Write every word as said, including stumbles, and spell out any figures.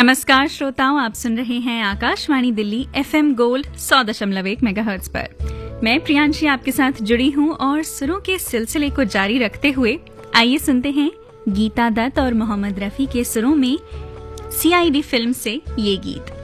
नमस्कार श्रोताओं, आप सुन रहे हैं आकाशवाणी दिल्ली एफएम गोल्ड सौ दशमलव एक मेगाहर्ट्ज पर। मैं प्रियांशी आपके साथ जुड़ी हूं और सुरों के सिलसिले को जारी रखते हुए आइए सुनते हैं गीता दत्त और मोहम्मद रफी के सुरों में सीआईडी फिल्म से ये गीत।